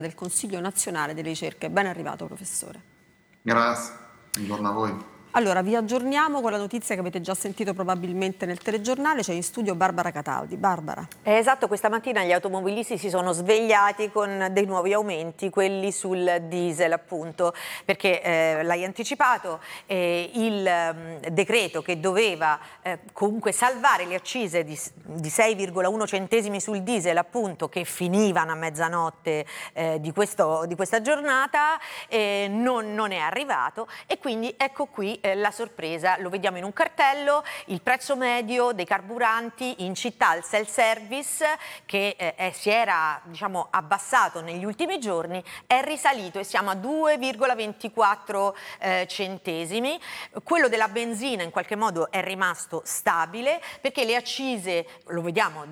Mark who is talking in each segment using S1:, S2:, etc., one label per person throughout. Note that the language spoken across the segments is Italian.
S1: del Consiglio Nazionale delle Ricerche. Ben arrivato, professore.
S2: Grazie, buongiorno a voi.
S1: Allora, vi aggiorniamo con la notizia che avete già sentito probabilmente nel telegiornale. C'è in studio Barbara Cataldi. Barbara.
S3: Esatto, questa mattina gli automobilisti si sono svegliati con dei nuovi aumenti, quelli sul diesel appunto, perché l'hai anticipato, il decreto che doveva comunque salvare le accise di 6,1 centesimi sul diesel appunto, che finivano a mezzanotte di questa giornata, non è arrivato, e quindi ecco qui la sorpresa. Lo vediamo in un cartello: il prezzo medio dei carburanti in città al self-service, che si era, diciamo, abbassato negli ultimi giorni, è risalito e siamo a 2,24 centesimi. Quello della benzina in qualche modo è rimasto stabile, perché le accise, lo vediamo,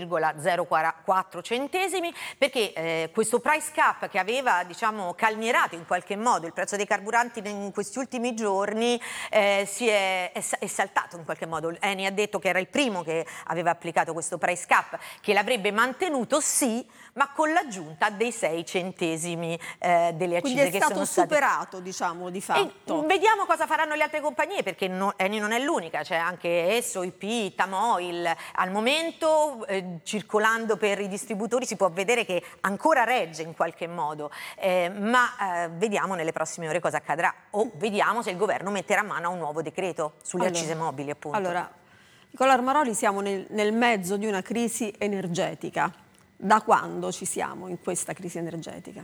S3: 2,04 centesimi, perché questo price cap che aveva, diciamo, calmierato in qualche modo il prezzo dei carburanti in questi ultimi giorni è saltato in qualche modo. Eni ha detto che era il primo che aveva applicato questo price cap, che l'avrebbe mantenuto, sì, ma con l'aggiunta dei 6 centesimi delle accise.
S1: Quindi è
S3: che
S1: stato
S3: sono state
S1: superato, diciamo, di fatto.
S3: E vediamo cosa faranno le altre compagnie, perché Eni non è l'unica, c'è anche Esso, IP, Tamoil. Al momento, circolando per i distributori, si può vedere che ancora regge in qualche modo, ma vediamo nelle prossime ore cosa accadrà, o vediamo se il governo metterà mano a un nuovo decreto sulle accise mobili, appunto.
S1: Allora, Nicola Armaroli, siamo nel mezzo di una crisi energetica. Da quando ci siamo in questa crisi energetica?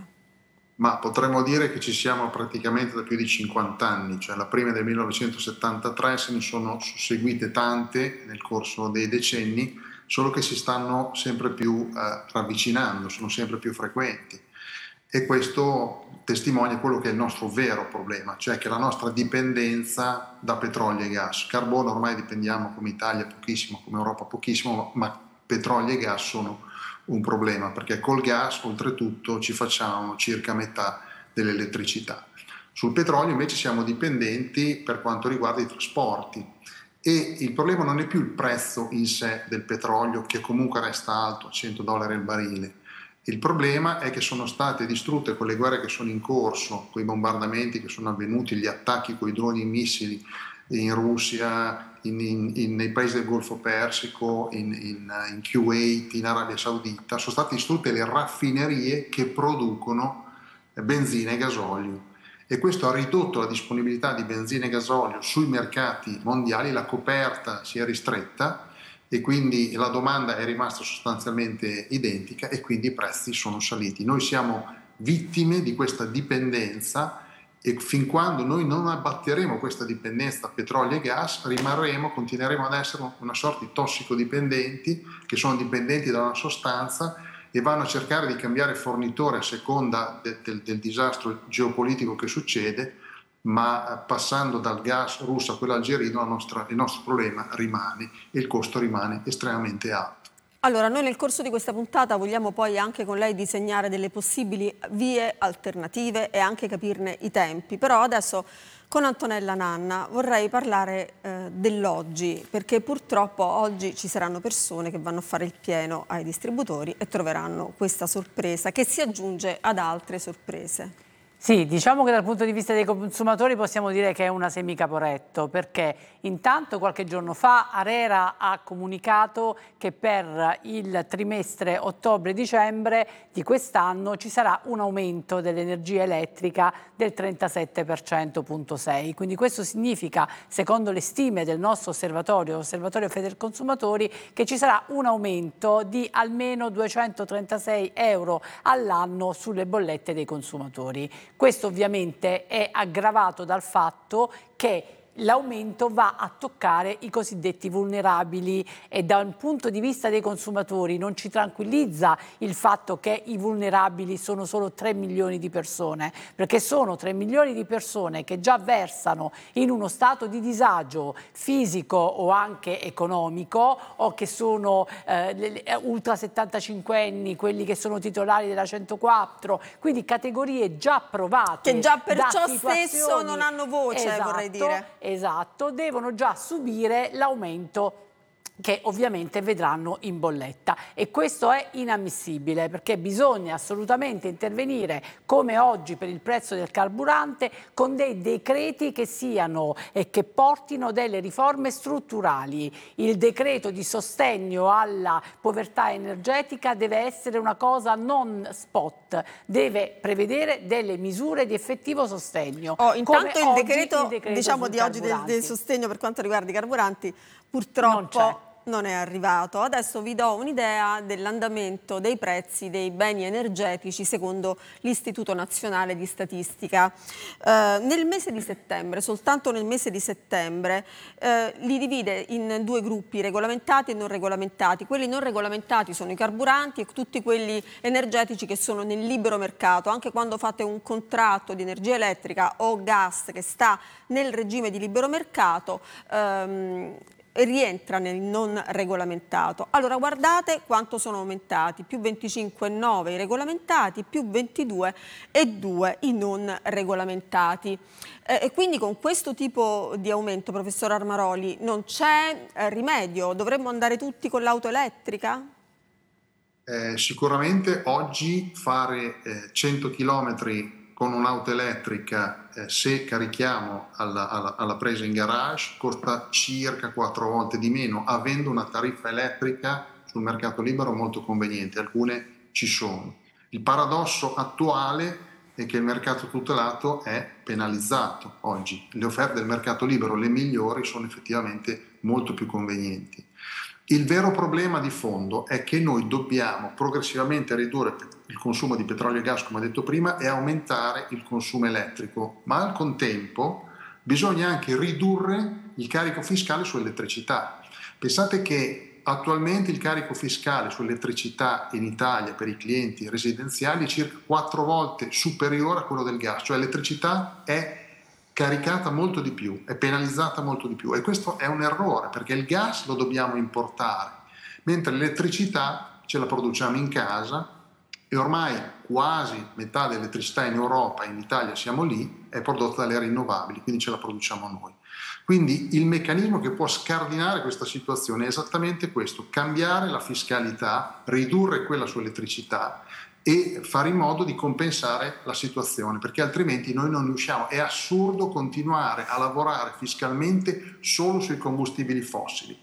S2: Ma potremmo dire che ci siamo praticamente da più di 50 anni, cioè la prima del 1973, se ne sono susseguite tante nel corso dei decenni, solo che si stanno sempre più ravvicinando, sono sempre più frequenti. E questo testimonia quello che è il nostro vero problema, cioè che la nostra dipendenza da petrolio e gas. Carbone ormai dipendiamo come Italia pochissimo, come Europa pochissimo, ma petrolio e gas sono un problema, perché col gas oltretutto ci facciamo circa metà dell'elettricità. Sul petrolio invece siamo dipendenti per quanto riguarda i trasporti, e il problema non è più il prezzo in sé del petrolio, che comunque resta alto, $100 il barile. Il problema è che sono state distrutte quelle guerre che sono in corso, quei bombardamenti che sono avvenuti, gli attacchi con i droni e i missili in Russia, nei paesi del Golfo Persico, in Kuwait, in Arabia Saudita. Sono state distrutte le raffinerie che producono benzina e gasolio, e questo ha ridotto la disponibilità di benzina e gasolio sui mercati mondiali, la coperta si è ristretta e quindi la domanda è rimasta sostanzialmente identica, e quindi i prezzi sono saliti. Noi siamo vittime di questa dipendenza, e fin quando noi non abbatteremo questa dipendenza da petrolio e gas, continueremo ad essere una sorta di tossicodipendenti, che sono dipendenti da una sostanza e vanno a cercare di cambiare fornitore a seconda del disastro geopolitico che succede, ma passando dal gas russo a quello algerino il nostro problema rimane e il costo rimane estremamente alto.
S1: Allora, noi nel corso di questa puntata vogliamo poi anche con lei disegnare delle possibili vie alternative e anche capirne i tempi, però adesso con Antonella Nanna vorrei parlare dell'oggi, perché purtroppo oggi ci saranno persone che vanno a fare il pieno ai distributori e troveranno questa sorpresa che si aggiunge ad altre sorprese.
S4: Sì, diciamo che dal punto di vista dei consumatori possiamo dire che è una semicaporetto, perché intanto qualche giorno fa ARERA ha comunicato che per il trimestre ottobre-dicembre di quest'anno ci sarà un aumento dell'energia elettrica del 37,6%. Quindi questo significa, secondo le stime del nostro osservatorio Federconsumatori, che ci sarà un aumento di almeno 236 euro all'anno sulle bollette dei consumatori. Questo ovviamente è aggravato dal fatto che l'aumento va a toccare i cosiddetti vulnerabili, e da un punto di vista dei consumatori non ci tranquillizza il fatto che i vulnerabili sono solo 3 milioni di persone, perché sono 3 milioni di persone che già versano in uno stato di disagio fisico o anche economico, o che sono ultra 75 anni, quelli che sono titolari della 104, quindi categorie già provate,
S1: che già perciò
S4: da
S1: stesso non hanno voce,
S4: esatto,
S1: vorrei dire.
S4: Esatto, devono già subire l'aumento che ovviamente vedranno in bolletta, e questo è inammissibile, perché bisogna assolutamente intervenire come oggi per il prezzo del carburante con dei decreti che siano e che portino delle riforme strutturali. Il decreto di sostegno alla povertà energetica deve essere una cosa non spot, deve prevedere delle misure di effettivo sostegno.
S1: Intanto il decreto diciamo
S4: sui
S1: di oggi del sostegno per quanto riguarda i carburanti purtroppo non è arrivato. Adesso vi do un'idea dell'andamento dei prezzi dei beni energetici secondo l'Istituto Nazionale di Statistica. Nel mese di settembre, soltanto nel mese di settembre, li divide in due gruppi, regolamentati e non regolamentati. Quelli non regolamentati sono i carburanti e tutti quelli energetici che sono nel libero mercato. Anche quando fate un contratto di energia elettrica o gas che sta nel regime di libero mercato, rientra nel non regolamentato. Allora guardate quanto sono aumentati, più 25,9 i regolamentati, più 22,2 i non regolamentati. E quindi con questo tipo di aumento, professor Armaroli, non c'è rimedio? Dovremmo andare tutti con l'auto elettrica?
S2: Sicuramente oggi fare 100 km con un'auto elettrica, se carichiamo alla presa in garage, costa circa 4 volte di meno, avendo una tariffa elettrica sul mercato libero molto conveniente. Alcune ci sono. Il paradosso attuale è che il mercato tutelato è penalizzato oggi. Le offerte del mercato libero, le migliori, sono effettivamente molto più convenienti. Il vero problema di fondo è che noi dobbiamo progressivamente ridurre il consumo di petrolio e gas, come ho detto prima, e aumentare il consumo elettrico, ma al contempo bisogna anche ridurre il carico fiscale sull'elettricità. Pensate che attualmente il carico fiscale sull'elettricità in Italia per i clienti residenziali è circa 4 volte superiore a quello del gas, cioè l'elettricità è caricata molto di più, è penalizzata molto di più, e questo è un errore perché il gas lo dobbiamo importare, mentre l'elettricità ce la produciamo in casa e ormai quasi metà dell'elettricità in Europa e in Italia siamo lì, è prodotta dalle rinnovabili, quindi ce la produciamo noi. Quindi il meccanismo che può scardinare questa situazione è esattamente questo: cambiare la fiscalità, ridurre quella sull'elettricità e fare in modo di compensare la situazione, perché altrimenti noi non riusciamo. È assurdo continuare a lavorare fiscalmente solo sui combustibili fossili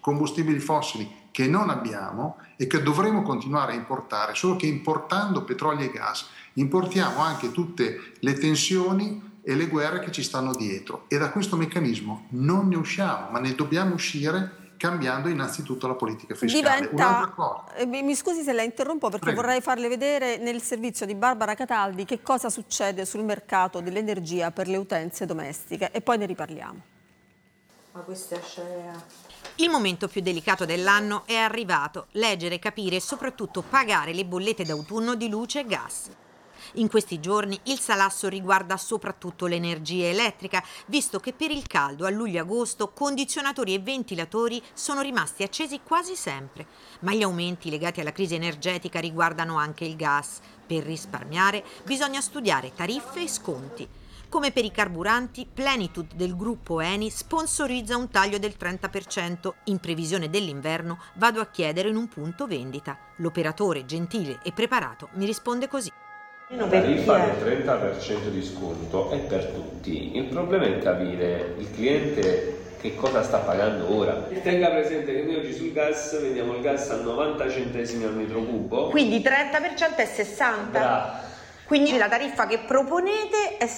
S2: che non abbiamo e che dovremo continuare a importare, solo che importando petrolio e gas importiamo anche tutte le tensioni e le guerre che ci stanno dietro, e da questo meccanismo non ne usciamo, ma ne dobbiamo uscire cambiando innanzitutto la politica fiscale. Un'altra cosa.
S1: Mi scusi se la interrompo, perché
S2: Prego.
S1: Vorrei farle vedere nel servizio di Barbara Cataldi che cosa succede sul mercato dell'energia per le utenze domestiche e poi ne riparliamo.
S5: Ma questa scena...
S3: Il momento più delicato dell'anno è arrivato: leggere, capire e soprattutto pagare le bollette d'autunno di luce e gas. In questi giorni il salasso riguarda soprattutto l'energia elettrica, visto che per il caldo a luglio-agosto condizionatori e ventilatori sono rimasti accesi quasi sempre. Ma gli aumenti legati alla crisi energetica riguardano anche il gas. Per risparmiare bisogna studiare tariffe e sconti. Come per i carburanti, Plenitude del gruppo Eni sponsorizza un taglio del 30%. In previsione dell'inverno vado a chiedere in un punto vendita. L'operatore, gentile e preparato, mi risponde così.
S6: La tariffa del 30% di sconto è per tutti. Il problema è capire il cliente che cosa sta pagando ora. Tenga presente che noi oggi sul gas vendiamo il gas a 90 centesimi al metro cubo.
S5: Quindi 30% è 60.
S6: Bravo.
S5: Quindi la tariffa che proponete è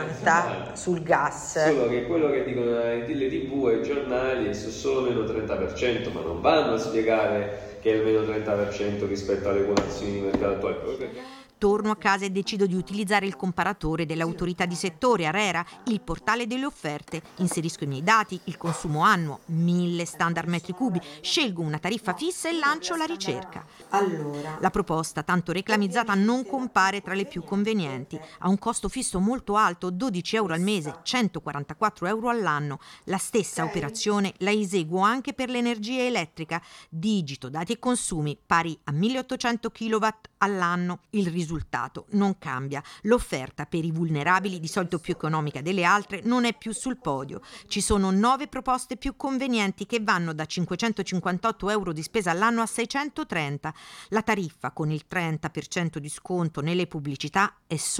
S5: 60 sul gas.
S6: Solo che quello che dicono le TV e i giornali è solo meno 30%, ma non vanno a spiegare che è il meno 30% rispetto alle condizioni di mercato attuali.
S3: Torno a casa e decido di utilizzare il comparatore dell'autorità di settore ARERA, il portale delle offerte. Inserisco i miei dati, il consumo annuo, 1000 standard metri cubi, scelgo una tariffa fissa e lancio la ricerca.
S5: Allora,
S3: La proposta, tanto reclamizzata, non compare tra le più convenienti. Ha un costo fisso molto alto, 12 euro al mese, 144 euro all'anno. La stessa operazione la eseguo anche per l'energia elettrica. Digito dati e consumi pari a 1800 kW all'anno. Il risultato
S7: risultato non cambia. L'offerta per i vulnerabili, di solito più economica delle altre, non è più sul podio. Ci sono 9 proposte più convenienti che vanno da 558 euro di spesa all'anno a 630. La tariffa con il 30% di sconto nelle pubblicità è